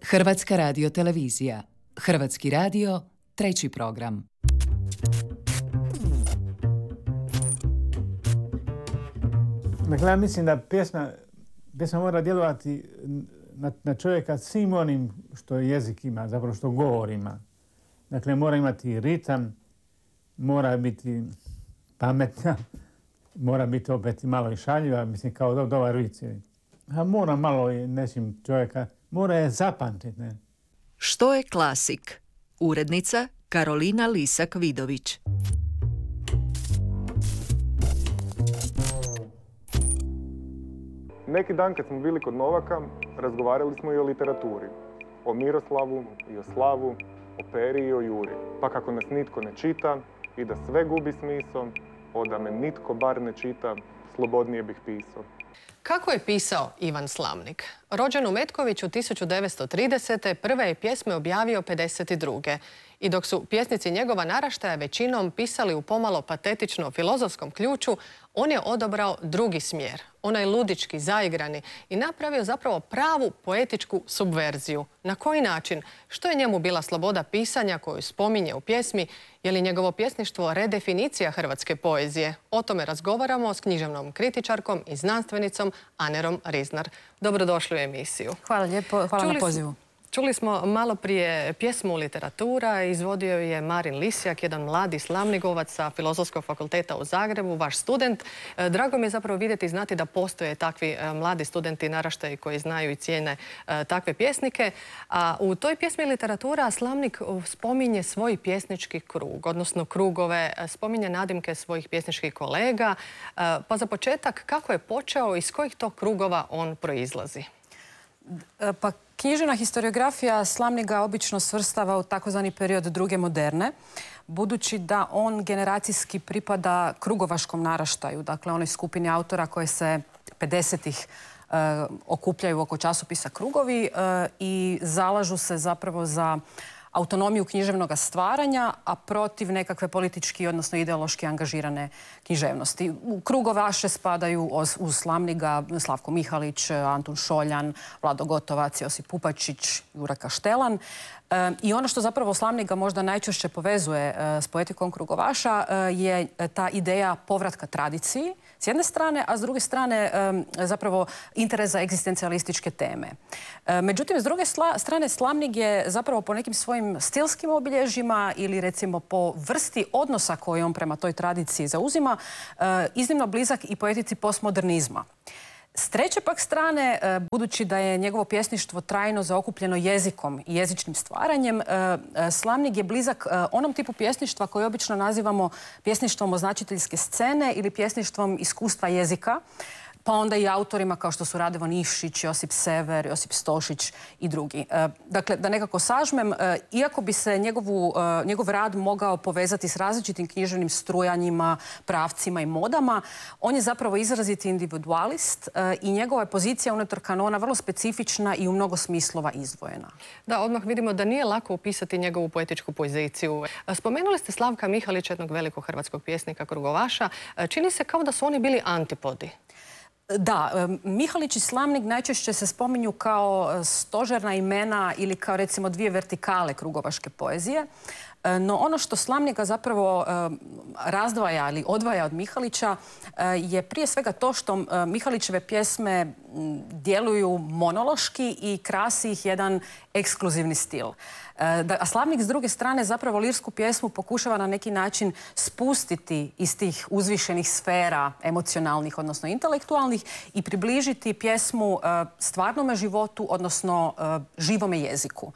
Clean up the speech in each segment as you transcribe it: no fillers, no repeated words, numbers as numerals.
Hrvatska radiotelevizija. Hrvatski radio, treći program. Dakle, ja mislim da pjesma mora djelovati na čovjeka svim onim što jezik ima, zapravo što govor ima. Dakle, mora imati ritam, mora biti pametna, mora biti opet malo i šaljiva, mislim kao dobar vic. A mora malo i nečim čovjeka, mora je zapamtiti. Ne? Što je klasik? Urednica Karolina Lisak-Vidović. Neki dan kad smo bili kod Novaka, razgovarali smo i o literaturi. O Miroslavu i o Slavu, o Peri i o Juri. Pa kako nas nitko ne čita i da sve gubi smisao, da me nitko bar ne čita, slobodnije bih pisao. Kako je pisao Ivan Slamnik? Rođen u Metkoviću 1930. prve je pjesme objavio 52. I dok su pjesnici njegova naraštaja većinom pisali u pomalo patetično filozofskom ključu, on je odabrao drugi smjer, onaj ludički, zaigrani i napravio zapravo pravu poetičku subverziju. Na koji način? Što je njemu bila sloboda pisanja koju spominje u pjesmi? Je li njegovo pjesništvo redefinicija hrvatske poezije? O tome razgovaramo s književnom kritičarkom i znanstvenicom Anerom Riznar. Dobrodošli u emisiju. Hvala lijepo, hvala na pozivu. Čuli smo malo prije pjesmu literatura, izvodio je Marin Lisjak, jedan mladi slamnigovac sa Filozofskog fakulteta u Zagrebu, vaš student. Drago mi je zapravo vidjeti i znati da postoje takvi mladi studenti naraštaji koji znaju i cijene takve pjesnike. A u toj pjesmi literatura Slamnik spominje svoj pjesnički krug, odnosno krugove, spominje nadimke svojih pjesničkih kolega. Pa za početak, kako je počeo i iz kojih to krugova on proizlazi? Pa književna historiografija Slamnika obično svrstava u takozvani period druge moderne, budući da on generacijski pripada krugovaškom naraštaju, dakle onoj skupini autora koje se 50-ih okupljaju oko časopisa Krugovi i zalažu se zapravo za autonomiju književnog stvaranja, a protiv nekakve politički, odnosno ideološki angažirane književnosti. U krugovaše spadaju uz Slamnika Slavko Mihalić, Antun Šoljan, Vlado Gotovac, Josip Pupačić, Jure Kaštelan. I ono što zapravo Slamnika možda najčešće povezuje s poetikom krugovaša je ta ideja povratka tradiciji s jedne strane, a s druge strane zapravo interes za egzistencijalističke teme. Međutim, s druge strane Slamnik je zapravo po nekim svojim stilskim obilježjima ili recimo po vrsti odnosa koji on prema toj tradiciji zauzima iznimno blizak i poetici postmodernizma. S treće pak strane, budući da je njegovo pjesništvo trajno zaokupljeno jezikom i jezičnim stvaranjem, Slamnik je blizak onom tipu pjesništva koje obično nazivamo pjesništvom označiteljske scene ili pjesništvom iskustva jezika, pa onda i autorima kao što su Radivon Ivšić, Josip Sever, Josip Stošić i drugi. Dakle, da nekako sažmem, iako bi se njegov rad mogao povezati s različitim književnim strujanjima, pravcima i modama, on je zapravo izraziti individualist i njegova je pozicija unutar kanona vrlo specifična i u mnogo smislova izdvojena. Da, odmah vidimo da nije lako upisati njegovu poetičku poziciju. Spomenuli ste Slavka Mihalića, jednog velikog hrvatskog pjesnika krugovaša. Čini se kao da su oni bili antipodi. Da, Mihalić i Slamnik najčešće se spominju kao stožerna imena ili kao recimo dvije vertikale krugovaške poezije. No ono što Slamnika zapravo razdvaja ili odvaja od Mihalića je prije svega to što Mihalićeve pjesme djeluju monološki i krasi ih jedan ekskluzivni stil. A Slamnik s druge strane zapravo lirsku pjesmu pokušava na neki način spustiti iz tih uzvišenih sfera emocionalnih, odnosno intelektualnih i približiti pjesmu stvarnome životu, odnosno živome jeziku.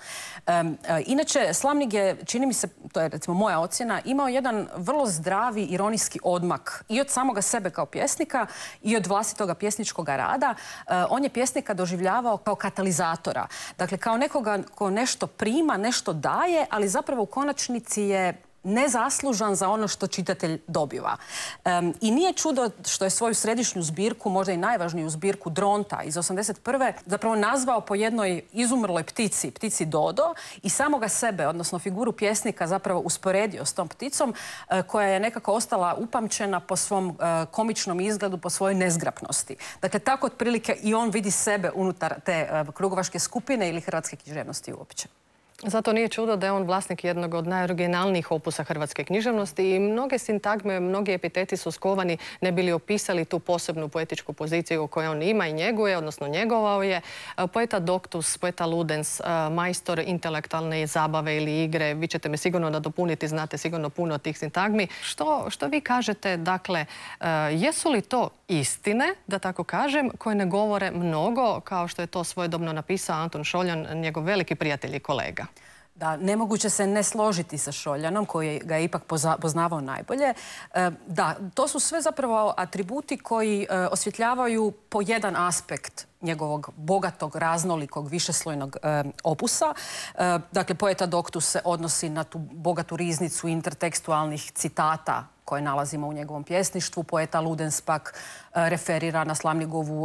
Inače, Slamnik je, čini mi se, to je recimo moja ocjena, imao jedan vrlo zdravi ironijski odmak i od samoga sebe kao pjesnika i od vlastitoga pjesničkog rada. On je pjesnika doživljavao kao katalizatora. Dakle, kao nekoga ko nešto prima, nešto daje, ali zapravo u konačnici je nezaslužan za ono što čitatelj dobiva. I nije čudo što je svoju središnju zbirku, možda i najvažniju zbirku Dronta iz 1981. zapravo nazvao po jednoj izumrloj ptici Dodo i samoga sebe, odnosno figuru pjesnika, zapravo usporedio s tom pticom koja je nekako ostala upamćena po svom komičnom izgledu, po svojoj nezgrapnosti. Dakle, tako otprilike i on vidi sebe unutar te krugovaške skupine ili hrvatske književnosti uopće. Zato nije čudo da je on vlasnik jednog od najoriginalnijih opusa hrvatske književnosti i mnoge sintagme, mnogi epiteti su skovani ne bi li opisali tu posebnu poetičku poziciju koju on ima i njeguje, odnosno njegovao je. Poeta Doctus, poeta Ludens, majstor intelektualne zabave ili igre. Vi ćete me sigurno nadopuniti, znate sigurno puno tih sintagmi. Što vi kažete, dakle, jesu li to istine, da tako kažem, koje ne govore mnogo, kao što je to svojedobno napisao Anton Šoljan, njegov veliki prijatelj i kolega? Da, nemoguće se ne složiti sa Šoljanom, koji ga je ipak poznavao najbolje. Da, to su sve zapravo atributi koji osvjetljavaju po jedan aspekt njegovog bogatog, raznolikog, višeslojnog opusa. Dakle, poeta Doctus se odnosi na tu bogatu riznicu intertekstualnih citata koje nalazimo u njegovom pjesništvu. Poeta Ludens pak referira na Slamnigovu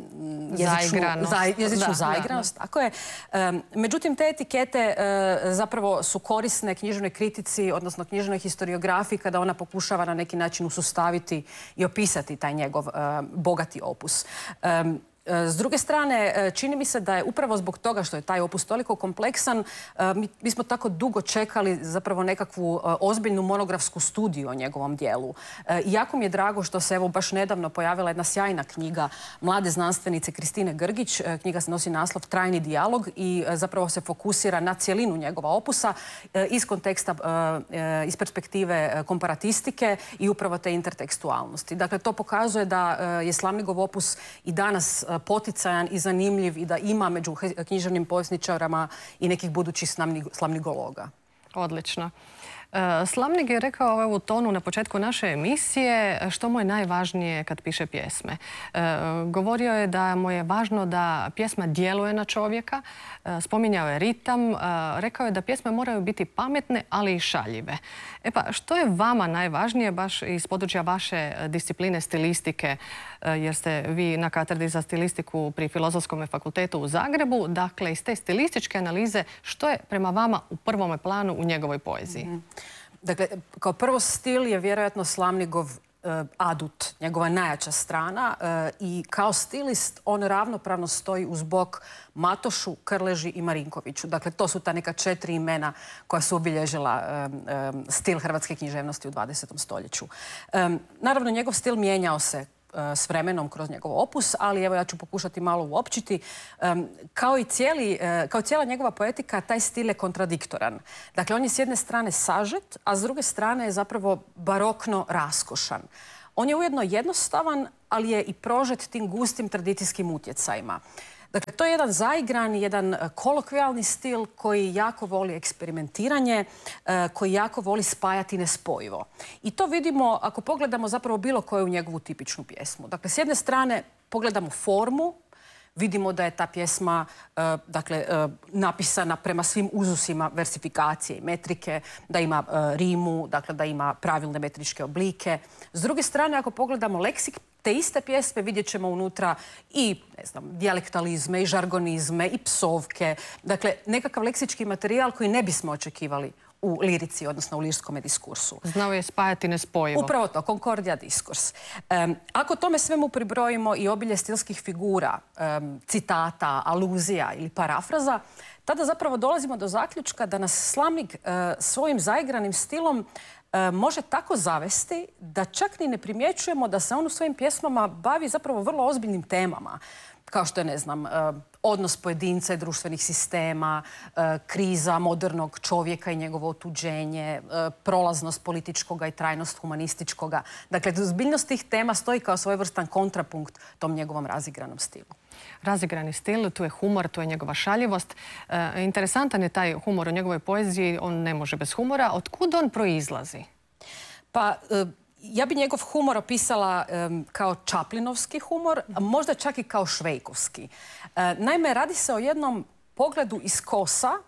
jezičnu zaigranost. Tako je. Međutim, te etikete zapravo su korisne književnoj kritici, odnosno književnoj historiografiji, kada ona pokušava na neki način usustaviti i opisati taj njegov bogati opus. S druge strane, čini mi se da je upravo zbog toga što je taj opus toliko kompleksan, mi smo tako dugo čekali zapravo nekakvu ozbiljnu monografsku studiju o njegovom dijelu. Jako mi je drago što se evo baš nedavno pojavila jedna sjajna knjiga mlade znanstvenice Kristine Grgić. Knjiga se nosi naslov Trajni dijalog i zapravo se fokusira na cjelinu njegova opusa iz konteksta, iz perspektive komparatistike i upravo te intertekstualnosti. Dakle, to pokazuje da je Slamnigov opus i danas poticajan i zanimljiv i da ima među književnim povjesničarama i nekih budućih slamnigologa. Odlično. Slamnig je rekao u tonu na početku naše emisije što mu je najvažnije kad piše pjesme. Govorio je da mu je važno da pjesma djeluje na čovjeka, spominjao je ritam, rekao je da pjesme moraju biti pametne, ali i šaljive. E pa, što je vama najvažnije baš iz područja vaše discipline stilistike, jer ste vi na katedri za stilistiku pri Filozofskom fakultetu u Zagrebu, dakle iz te stilističke analize, što je prema vama u prvome planu u njegovoj poeziji? Dakle, kao prvo stil je vjerojatno Slamnigov adut, njegova najjača strana i kao stilist on ravnopravno stoji uz bok Matošu, Krleži i Marinkoviću. Dakle, to su ta neka 4 imena koja su obilježila stil hrvatske književnosti u 20. stoljeću. Naravno, njegov stil mijenjao se s vremenom kroz njegov opus, ali evo ja ću pokušati malo uopćiti. Kao cijela njegova poetika, taj stil je kontradiktoran. Dakle, on je s jedne strane sažet, a s druge strane je zapravo barokno raskošan. On je ujedno jednostavan, ali je i prožet tim gustim tradicijskim utjecajima. Dakle, to je jedan zaigrani, jedan kolokvijalni stil koji jako voli eksperimentiranje, koji jako voli spajati nespojivo. I to vidimo ako pogledamo zapravo bilo koju njegovu tipičnu pjesmu. Dakle, s jedne strane pogledamo formu, vidimo da je ta pjesma napisana prema svim uzusima versifikacije i metrike, da ima rimu, dakle da ima pravilne metričke oblike. S druge strane, ako pogledamo leksik te iste pjesme, vidjet ćemo unutra i dijalektalizme, i žargonizme, i psovke. Dakle, nekakav leksički materijal koji ne bismo očekivali u lirici, odnosno u lirskom diskursu. Znao je spajati nespojivo. Upravo to, konkordija diskurs. Ako tome svemu pribrojimo i obilje stilskih figura, citata, aluzija ili parafraza, tada zapravo dolazimo do zaključka da nas Slamnig svojim zaigranim stilom može tako zavesti da čak ni ne primjećujemo da se on u svojim pjesmama bavi zapravo vrlo ozbiljnim temama. Kao što je, ne znam, odnos pojedinca i društvenih sistema, kriza modernog čovjeka i njegovo otuđenje, prolaznost političkoga i trajnost humanističkoga. Dakle, ozbiljnost tih tema stoji kao svojevrstan kontrapunkt tom njegovom razigranom stilu. Razigrani stil, tu je humor, tu je njegova šaljivost. Interesantan je taj humor u njegovoj poeziji, on ne može bez humora. Otkud on proizlazi? Pa, ja bi njegov humor opisala kao Chaplinovski humor, a možda čak i kao švejkovski. Naime, radi se o jednom pogledu iz kosa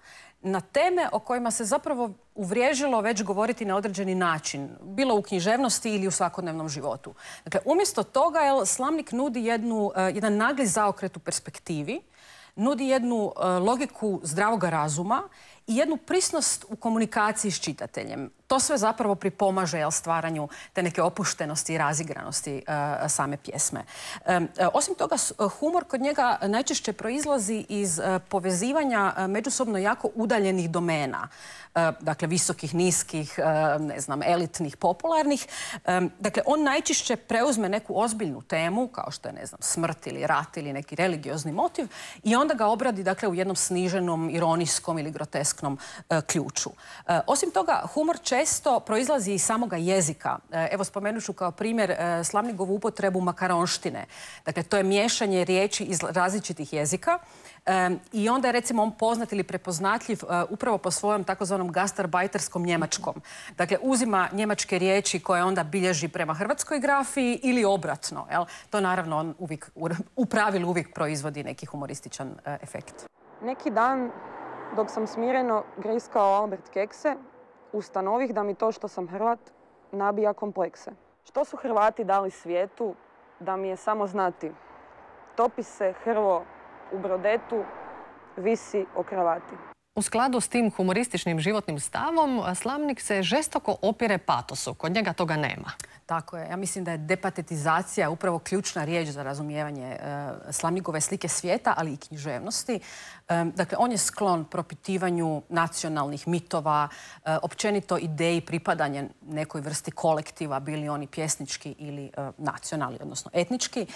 na teme o kojima se zapravo uvriježilo već govoriti na određeni način, bilo u književnosti ili u svakodnevnom životu. Dakle, umjesto toga Slamnik nudi jedan nagli zaokret u perspektivi, nudi jednu logiku zdravoga razuma i jednu prisnost u komunikaciji s čitateljem. To sve zapravo pripomaže stvaranju te neke opuštenosti i razigranosti same pjesme. Osim toga, humor kod njega najčešće proizlazi iz povezivanja međusobno jako udaljenih domena. Dakle, visokih, niskih, elitnih, popularnih. Dakle, on najčešće preuzme neku ozbiljnu temu, kao što je, smrt ili rat ili neki religiozni motiv, i onda ga obradi, dakle, u jednom sniženom, ironijskom ili grotesknom ključu. Osim toga, humor često proizlazi iz samoga jezika. Evo, spomenut ću kao primjer Slamnikovu upotrebu makaronštine. Dakle, to je miješanje riječi iz različitih jezika. I onda je, recimo, on poznat ili prepoznatljiv upravo po svojom takozvanom gastarbajterskom njemačkom. Dakle, uzima njemačke riječi koje onda bilježi prema hrvatskoj grafiji ili obratno. To naravno on u pravilu uvijek proizvodi neki humorističan efekt. Neki dan, dok sam smireno griskao Albert kekse, ustanovih da mi to što sam Hrvat nabija komplekse. Što su Hrvati dali svijetu da mi je samo znati? Topi se hrvo u brodetu, visi o kravati. U skladu s tim humorističnim životnim stavom, Slamnik se žestoko opire patosu. Kod njega toga nema. Tako je. Ja mislim da je depatetizacija upravo ključna riječ za razumijevanje Slamnikove slike svijeta, ali i književnosti. Dakle, on je sklon propitivanju nacionalnih mitova, općenito ideji pripadanja nekoj vrsti kolektiva, bili oni pjesnički ili nacionalni, odnosno etnički.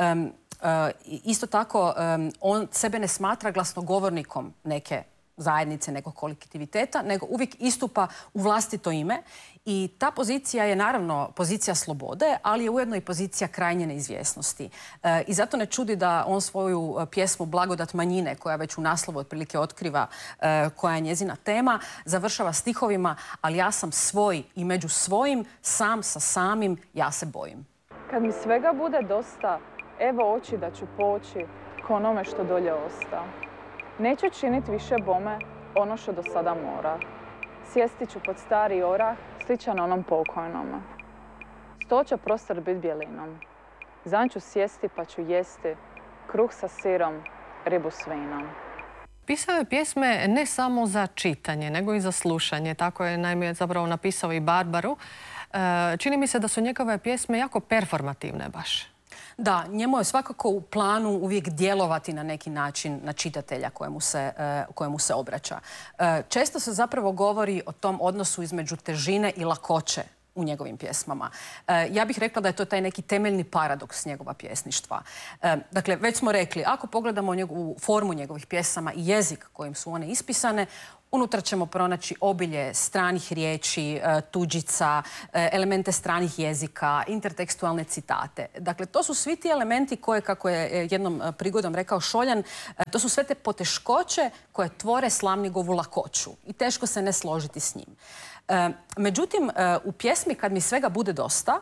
Isto tako, on sebe ne smatra glasnogovornikom neke zajednice, nekog kolektiviteta, nego uvijek istupa u vlastito ime. I ta pozicija je naravno pozicija slobode, ali je ujedno i pozicija krajnje neizvjesnosti. I zato ne čudi da on svoju pjesmu Blagodat manjine, koja već u naslovu otprilike otkriva koja je njezina tema, završava stihovima: ali ja sam svoj i među svojim, sam sa samim, ja se bojim. Kad mi svega bude dosta, evo oči da ću poći ko onome što dolje osta. Neću činit više bome ono što do sada mora. Sjesti ću pod stari orah, sličan onom pokojnom. Sto će prostor bit bjelinom. Zan ću sjesti pa ću jesti kruh sa sirom, ribu s vinom. Pisao je pjesme ne samo za čitanje, nego i za slušanje. Tako je naime zapravo napisao i Barbaru. Čini mi se da su njegove pjesme jako performativne baš. Da, njemu je svakako u planu uvijek djelovati na neki način na čitatelja kojemu se obraća. Često se zapravo govori o tom odnosu između težine i lakoće u njegovim pjesmama. Ja bih rekla da je to taj neki temeljni paradoks njegova pjesništva. Dakle, već smo rekli, ako pogledamo njegovu formu njegovih pjesama i jezik kojim su one ispisane, unutra ćemo pronaći obilje stranih riječi, tuđica, elemente stranih jezika, intertekstualne citate. Dakle, to su svi ti elementi koje, kako je jednom prigodom rekao Šoljan, to su sve te poteškoće koje tvore Slamnikovu lakoću i teško se ne složiti s njim. Međutim, u pjesmi Kad mi svega bude dosta,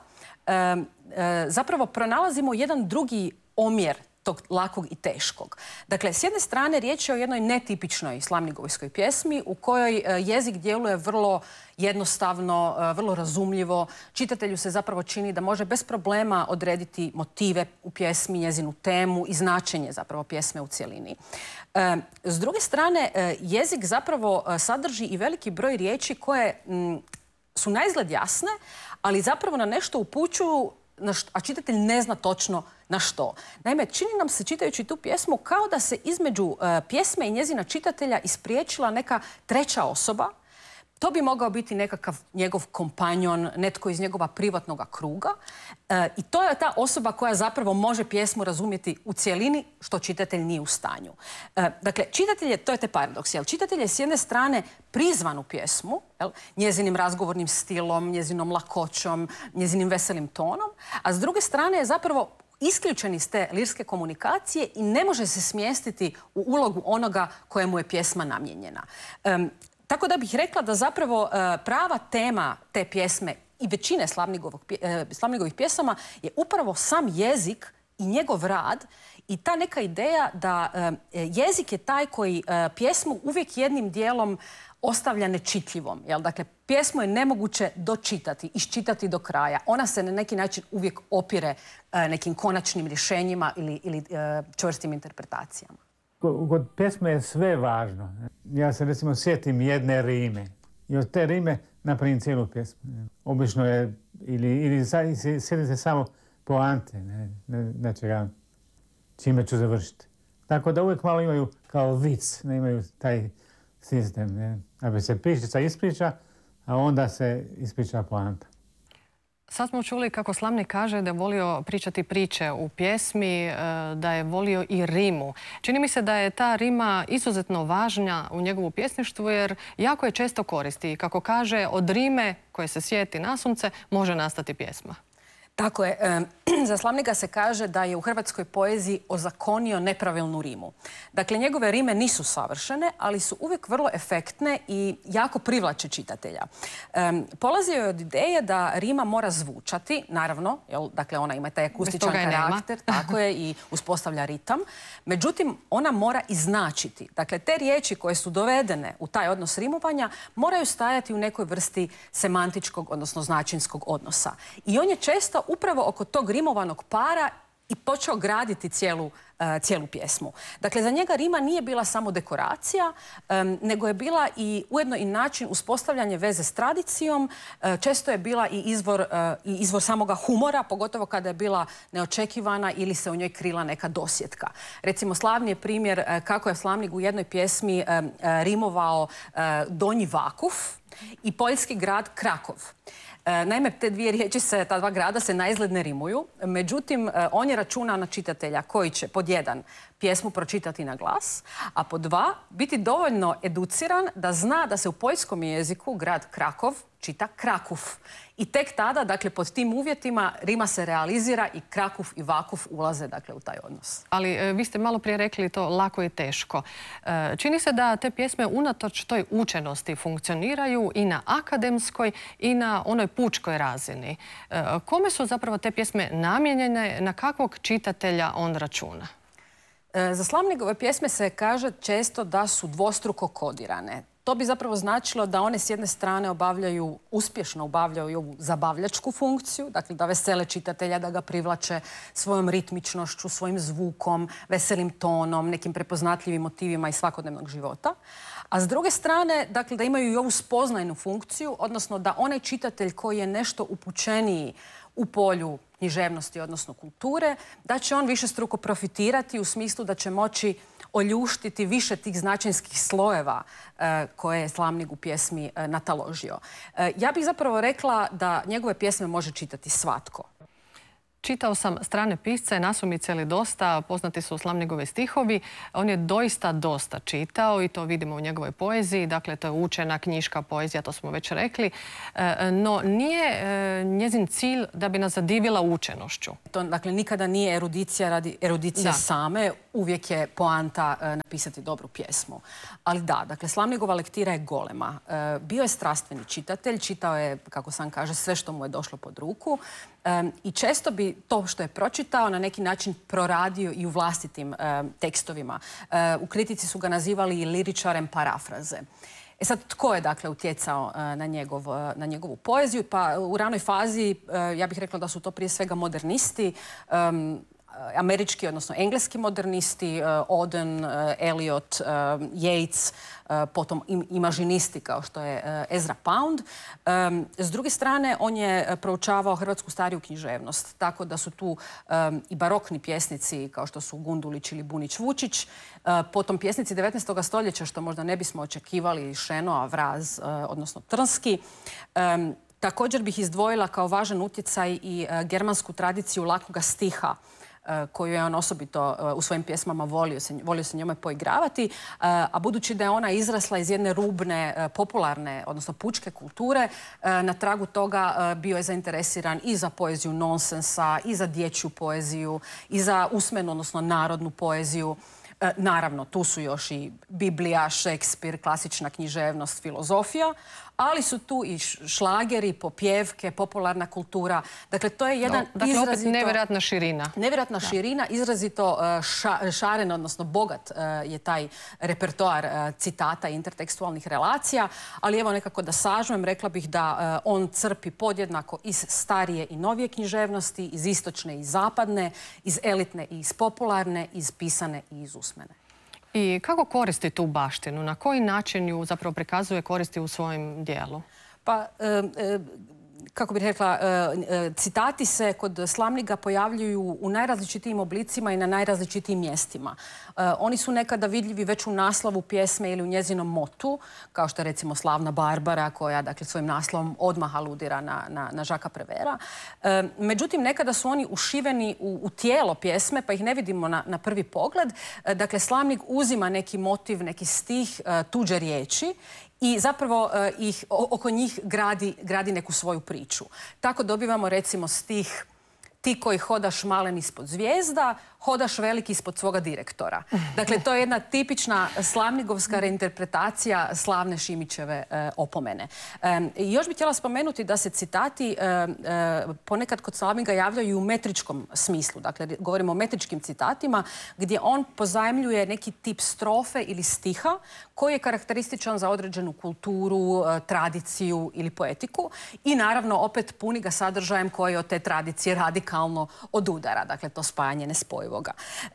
zapravo pronalazimo jedan drugi omjer tog lakog i teškog. Dakle, s jedne strane riječ je o jednoj netipičnoj slamnikovskoj pjesmi u kojoj jezik djeluje vrlo jednostavno, vrlo razumljivo. Čitatelju se zapravo čini da može bez problema odrediti motive u pjesmi, njezinu temu i značenje zapravo pjesme u cjelini. S druge strane, jezik zapravo sadrži i veliki broj riječi koje su naizgled jasne, ali zapravo na nešto upućuju, a čitatelj ne zna točno na što. Naime, čini nam se, čitajući tu pjesmu, kao da se između pjesme i njezina čitatelja ispriječila neka treća osoba. To bi mogao biti nekakav njegov kompanjon, netko iz njegova privatnog kruga. I to je ta osoba koja zapravo može pjesmu razumjeti u cjelini, što čitatelj nije u stanju. Dakle, čitatelj je, to je taj paradoks, čitatelj je s jedne strane prizvan u pjesmu, njezinim razgovornim stilom, njezinom lakoćom, njezinim veselim tonom, a s druge strane je zapravo isključen iz te lirske komunikacije i ne može se smjestiti u ulogu onoga kojemu je pjesma namijenjena. Tako da bih rekla da zapravo prava tema te pjesme i većine Slamnikovih pjesama je upravo sam jezik i njegov rad i ta neka ideja da jezik je taj koji pjesmu uvijek jednim dijelom ostavlja nečitljivom. Dakle, pjesmu je nemoguće dočitati, iščitati do kraja. Ona se na neki način uvijek opire nekim konačnim rješenjima ili čvrstim interpretacijama. Kod pjesme je sve važno. Ja se recimo sjetim jedne rime i od te rime napravim cijelu pjesmu. Obično je, ili sjetim se samo poante, nečega čime ću završiti. Tako da uvijek malo imaju kao vic, ne imaju taj sistem. Da se pričica ispriča, a onda se ispriča poanta. Sad smo čuli kako Slamnik kaže da je volio pričati priče u pjesmi, da je volio i rimu. Čini mi se da je ta rima izuzetno važna u njegovu pjesništvu jer jako je često koristi. Kako kaže, od rime koje se sjeti nasumce može nastati pjesma. Tako je. Za Slamnika se kaže da je u hrvatskoj poeziji ozakonio nepravilnu rimu. Dakle, njegove rime nisu savršene, ali su uvijek vrlo efektne i jako privlače čitatelja. Polazio je od ideje da rima mora zvučati, naravno, dakle ona ima taj akustičan karakter, tako je, i uspostavlja ritam. Međutim, ona mora i značiti. Dakle, te riječi koje su dovedene u taj odnos rimovanja moraju stajati u nekoj vrsti semantičkog, odnosno značinskog odnosa. I on je često upravo oko tog rimovanog para i počeo graditi cijelu pjesmu. Dakle, za njega rima nije bila samo dekoracija, nego je bila i ujedno i način uspostavljanja veze s tradicijom. Često je bila i izvor samoga humora, pogotovo kada je bila neočekivana ili se u njoj krila neka dosjetka. Recimo, slavni je primjer kako je Slamnik u jednoj pjesmi rimovao Donji Vakuf i poljski grad Krakov. Naime, te dvije riječi ta dva grada se naizgled ne rimuju, međutim, on je računao na čitatelja koji će pod 1 pjesmu pročitati na glas, a pod 2 biti dovoljno educiran da zna da se u poljskom jeziku grad Krakov čita Krakuf. I tek tada, dakle, pod tim uvjetima rima se realizira i Krakuf i Vakuf ulaze, dakle, u taj odnos. Ali vi ste malo prije rekli to lako i teško. Čini se da te pjesme unatoč toj učenosti funkcioniraju i na akademskoj i na onoj pučkoj razini. Kome su zapravo te pjesme namijenjene, na kakvog čitatelja on računa? Za Slamnikove pjesme se kaže često da su dvostruko kodirane. To bi zapravo značilo da one s jedne strane uspješno obavljaju ovu zabavljačku funkciju, dakle da vesele čitatelja, da ga privlače svojom ritmičnošću, svojim zvukom, veselim tonom, nekim prepoznatljivim motivima iz svakodnevnog života. A s druge strane, dakle, da imaju i ovu spoznajnu funkciju, odnosno da onaj čitatelj koji je nešto upućeniji u polju književnosti, odnosno kulture, da će on višestruko profitirati u smislu da će moći oljuštiti više tih značajskih slojeva koje je Slamnik u pjesmi nataložio. Ja bih zapravo rekla da njegove pjesme može čitati svatko. Čitao sam strane pisce, nasumice ili dosta, poznati su Slamnikove stihovi. On je doista dosta čitao i to vidimo u njegovoj poeziji. Dakle, to je učena knjiška poezija, to smo već rekli. No, nije njezin cilj da bi nas zadivila učenošću. To, dakle, nikada nije erudicija radi erudicije same. Uvijek je poanta napisati dobru pjesmu. Ali da, dakle, Slamnikova lektira je golema. Bio je strastveni čitatelj, čitao je, kako sam kaže, sve što mu je došlo pod ruku. I često bi to što je pročitao na neki način proradio i u vlastitim tekstovima. U kritici su ga nazivali i liričarem parafraze. Sad, tko je dakle utjecao na njegovu poeziju? Pa u ranoj fazi ja bih rekla da su to prije svega modernisti, američki, odnosno engleski modernisti, Auden, Eliot, Yeats, potom imažinisti kao što je Ezra Pound. S druge strane, on je proučavao hrvatsku stariju književnost, tako da su tu i barokni pjesnici kao što su Gundulić ili Bunić Vučić, potom pjesnici 19. stoljeća, što možda ne bismo očekivali, Šenoa, Vraz, odnosno Trnski. Također bih izdvojila kao važan utjecaj i germansku tradiciju lakoga stiha, koju je on osobito u svojim pjesmama volio se njome poigravati, a budući da je ona izrasla iz jedne rubne, popularne, odnosno pučke kulture, na tragu toga bio je zainteresiran i za poeziju nonsensa, i za dječju poeziju, i za usmenu, odnosno narodnu poeziju. Naravno, tu su još i Biblija, Šekspir, klasična književnost, filozofija, ali su tu i šlageri, popjevke, popularna kultura. Dakle, to je jedan dakle, opet nevjerojatna širina. Nevjerojatna širina, izrazito šaren, odnosno bogat je taj repertoar citata i intertekstualnih relacija, ali evo nekako da sažmem, rekla bih da on crpi podjednako iz starije i novije književnosti, iz istočne i zapadne, iz elitne i iz popularne, iz pisane i iz usmene. I kako koristi tu baštinu? Na koji način ju zapravo prikazuje, koristi u svojem dijelu? Pa, kako bih rekla, citati se kod Slamniga pojavljuju u najrazličitijim oblicima i na najrazličitijim mjestima. Oni su nekada vidljivi već u naslovu pjesme ili u njezinom motu, kao što je recimo Slavna Barbara, koja dakle, svojim naslovom odmah aludira na Žaka Prevera. Međutim, nekada su oni ušiveni u tijelo pjesme, pa ih ne vidimo na prvi pogled. Dakle, Slamnik uzima neki motiv, neki stih, tuđe riječi i zapravo oko njih gradi neku svoju priču. Tako dobivamo recimo stih "Ti koji hodaš malen ispod zvijezda, hodaš veliki ispod svoga direktora." Dakle, to je jedna tipična slamnigovska reinterpretacija slavne Šimićeve opomene. I još bih htjela spomenuti da se citati ponekad kod Slamniga javljaju u metričkom smislu. Dakle, govorimo o metričkim citatima gdje on pozajmljuje neki tip strofe ili stiha koji je karakterističan za određenu kulturu, tradiciju ili poetiku i naravno opet puni ga sadržajem koji od te tradicije radikalno odudara. Dakle, to spajanje nespojivoga.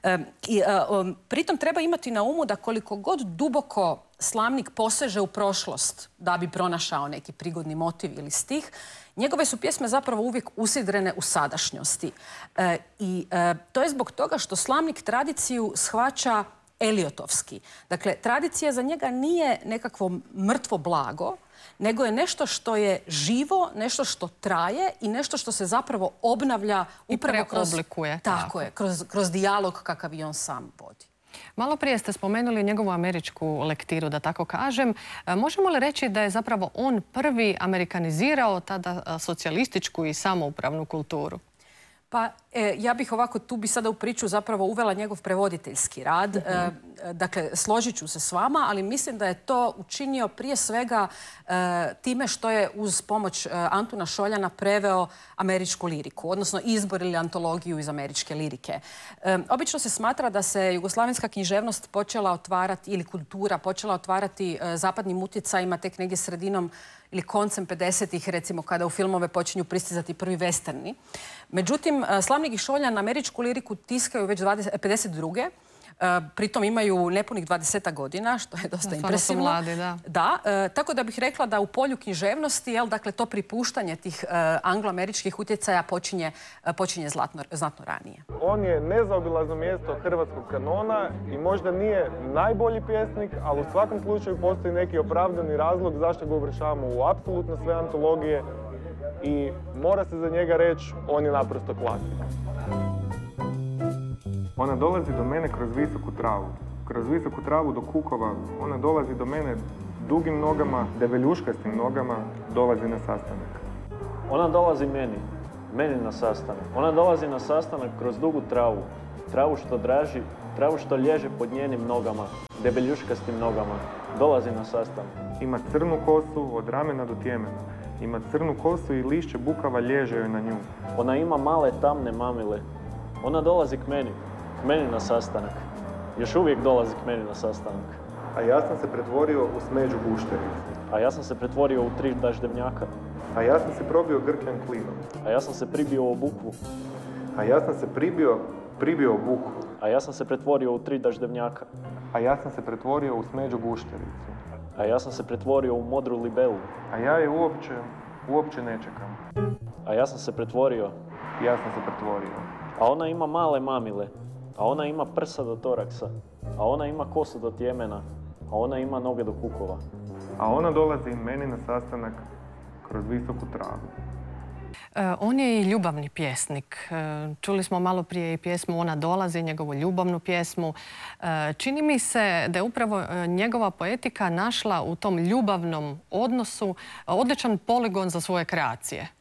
Pritom treba imati na umu da koliko god duboko Slamnik poseže u prošlost da bi pronašao neki prigodni motiv ili stih, njegove su pjesme zapravo uvijek usidrene u sadašnjosti. I to je zbog toga što Slamnik tradiciju shvaća Eliotovski. Dakle, tradicija za njega nije nekakvo mrtvo blago, nego je nešto što je živo, nešto što traje i nešto što se zapravo obnavlja upravo preoblikuje. Tako je, kroz dijalog kakav i on sam vodi. Malo prije ste spomenuli njegovu američku lektiru, da tako kažem. Možemo li reći da je zapravo on prvi amerikanizirao tada socijalističku i samoupravnu kulturu? Pa ja bih ovako, tu bi sada u priču zapravo uvela njegov prevoditeljski rad. Dakle, složit ću se s vama, ali mislim da je to učinio prije svega time što je uz pomoć Antuna Šoljana preveo američku liriku, odnosno izbor ili antologiju iz američke lirike. Obično se smatra da se jugoslavenska književnost počela otvarati, ili kultura počela otvarati zapadnim utjecajima tek negdje sredinom ili koncem 50-ih, recimo kada u filmove počinju pristizati prvi westerni. Međutim, Slamnik i Šoljan američku liriku tiskaju već 52. Pritom imaju nepunih 20 godina, što je dosta impresivno. Mladi, da. Tako da bih rekla da u polju književnosti, dakle, to pripuštanje tih angloameričkih utjecaja počinje znatno ranije. On je nezaobilazno mjesto hrvatskog kanona i možda nije najbolji pjesnik, ali u svakom slučaju postoji neki opravdani razlog zašto ga uvrštavamo u apsolutno sve antologije i mora se za njega reći, on je naprosto klasik. Ona dolazi do mene kroz visoku travu do kukova. Ona dolazi do mene dugim nogama, debeljuškastim nogama, dolazi na sastanak. Ona dolazi meni na sastanak. Ona dolazi na sastanak kroz dugu travu. Travu što draži, travu što lježe pod njenim nogama, debeljuškastim nogama. Dolazi na sastanak. Ima crnu kosu od ramena do tjemena. Ima crnu kosu i lišće bukava lježe joj na nju. Ona ima male tamne mamile. Ona dolazi k meni na sastanak. Još uvijek dolazi k meni na sastanak. A ja sam se pretvorio u smeđu guštericu. A ja sam se pretvorio u 3 daždevnjaka. A ja sam se probio grkljan klinom. A ja sam se pribio u bukvu. A ja sam se pribio u buku. A ja sam se pretvorio u 3 daždevnjaka. A ja sam se pretvorio u smeđu guštericu. A ja sam se pretvorio u modru libelu. A ja je uopće ne čekam. A ja sam se pretvorio. Ja sam se pretvorio. A ona ima male mamile. A ona ima prsa do toraksa. A ona ima kosu do tjemena. A ona ima noge do kukova. A ona dolazi meni na sastanak kroz visoku travu. On je i ljubavni pjesnik. Čuli smo malo prije i pjesmu Ona dolazi, njegovu ljubavnu pjesmu. Čini mi se da je upravo njegova poetika našla u tom ljubavnom odnosu odličan poligon za svoje kreacije.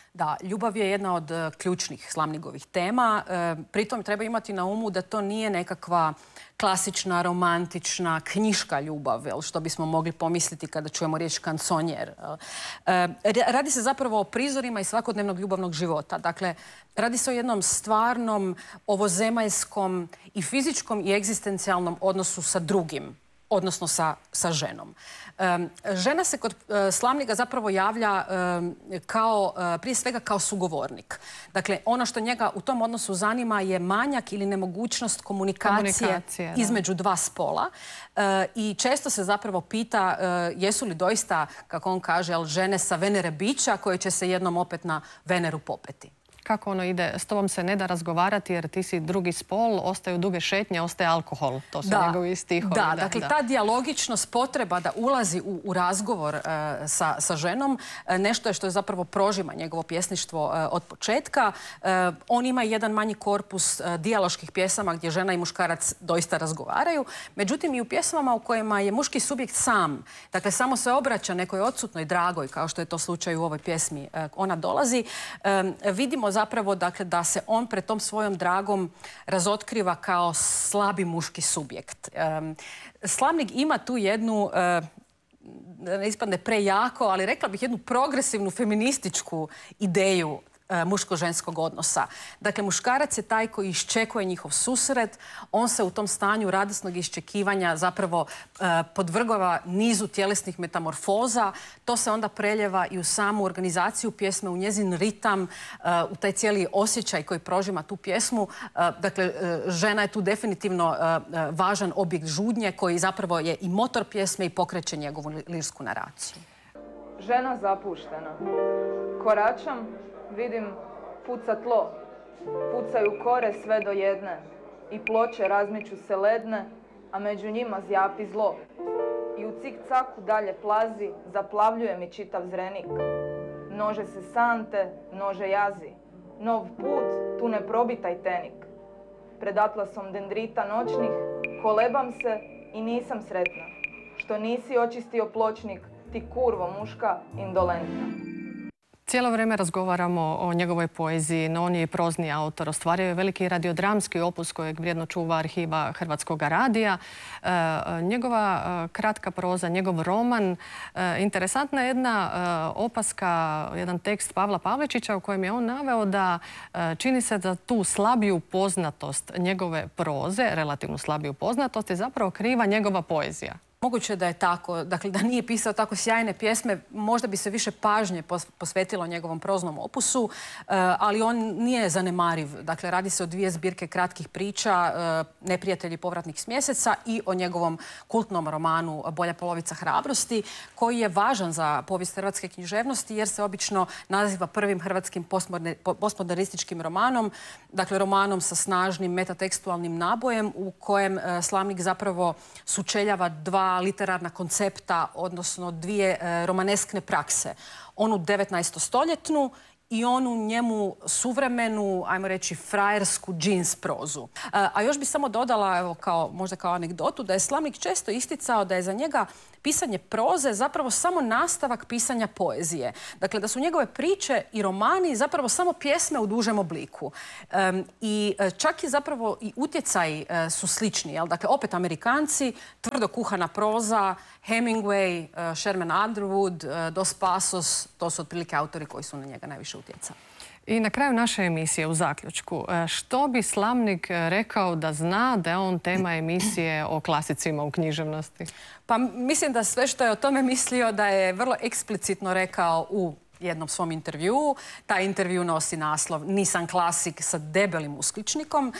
Da, ljubav je jedna od ključnih Slamnigovih tema. Pritom treba imati na umu da to nije nekakva klasična, romantična, knjiška ljubav, što bismo mogli pomisliti kada čujemo riječ kansonjer. Radi se zapravo o prizorima iz svakodnevnog ljubavnog života. Dakle, radi se o jednom stvarnom, ovozemaljskom i fizičkom i egzistencijalnom odnosu sa drugim, odnosno sa ženom. Žena se kod Slamniga zapravo javlja prije svega kao sugovornik. Dakle, ono što njega u tom odnosu zanima je manjak ili nemogućnost komunikacije između dva spola. I često se zapravo pita jesu li doista, kako on kaže, žene sa Venere bića koje će se jednom opet na Veneru popeti. Kako ono ide? S tobom se ne da razgovarati jer ti si drugi spol, ostaju duge šetnje, ostaje alkohol. To su njegovi stihovi. Dakle, ta dijalogičnost, potreba da ulazi u razgovor sa ženom, nešto je što je zapravo prožima njegovo pjesništvo od početka. On ima jedan manji korpus dijaloških pjesama gdje žena i muškarac doista razgovaraju. Međutim, i u pjesmama u kojima je muški subjekt sam, dakle, samo se obraća nekoj odsutnoj dragoj, kao što je to slučaj u ovoj pjesmi Ona dolazi, vidimo zapravo dakle, da se on pred tom svojom dragom razotkriva kao slabi muški subjekt. Slamnik ima tu jednu, ne ispadne prejako, ali rekla bih jednu progresivnu feminističku ideju muško-ženskog odnosa. Dakle, muškarac je taj koji iščekuje njihov susret. On se u tom stanju radosnog iščekivanja zapravo podvrgava nizu tjelesnih metamorfoza. To se onda preljeva i u samu organizaciju pjesme, u njezin ritam, u taj cijeli osjećaj koji prožima tu pjesmu. Dakle, žena je tu definitivno važan objekt žudnje koji zapravo je i motor pjesme i pokreće njegovu lirsku naraciju. Žena zapuštena. Koračam, vidim puca tlo, pucaju kore sve do jedne i ploče razmiču se ledne, a među njima zjapi zlo. I u cik-caku dalje plazi, zaplavljuje mi čitav zrenik. Množe se sante, množe jazi, nov put, tu ne probi tajtenik. Pred atlasom dendrita noćnih kolebam se i nisam sretna, što nisi očistio pločnik, ti kurvo muška indolentna. Cijelo vrijeme razgovaramo o njegovoj poeziji, no on je i prozni autor. Ostvario je veliki radiodramski opus kojeg vrijedno čuva arhiva Hrvatskog radija. Njegova kratka proza, njegov roman, interesantna je jedna opaska, jedan tekst Pavla Pavličića u kojem je on naveo da čini se da tu slabiju poznatost njegove proze, relativno slabiju poznatost, je zapravo kriva njegova poezija. Moguće da je tako, dakle da nije pisao tako sjajne pjesme, možda bi se više pažnje posvetilo njegovom proznom opusu, ali on nije zanemariv. Dakle, radi se o 2 zbirke kratkih priča, Neprijatelji povratnih s mjeseca i o njegovom kultnom romanu Bolja polovica hrabrosti, koji je važan za povijest hrvatske književnosti jer se obično naziva prvim hrvatskim postmodernističkim romanom, dakle romanom sa snažnim metatekstualnim nabojem u kojem Slamnik zapravo sučeljava 2 literarna koncepta, odnosno 2 romaneskne prakse. Onu 19. i onu njemu suvremenu, ajmo reći, frajersku džins prozu. A još bi samo dodala, evo, možda kao anegdotu, da je Slamnik često isticao da je za njega pisanje proze zapravo samo nastavak pisanja poezije. Dakle, da su njegove priče i romani zapravo samo pjesme u dužem obliku. I čak i zapravo i utjecaji su slični. Jel? Dakle, opet Amerikanci, tvrdo kuhana proza, Hemingway, Sherman Underwood, Dos Passos, to su otprilike autori koji su na njega najviše utjecali. I na kraju naše emisije, u zaključku, što bi Slamnik rekao da zna da je on tema emisije o klasicima u književnosti? Pa mislim da sve što je o tome mislio da je vrlo eksplicitno rekao u jednom svom intervjuu. Taj intervju nosi naslov Nisam klasik sa debelim uskličnikom.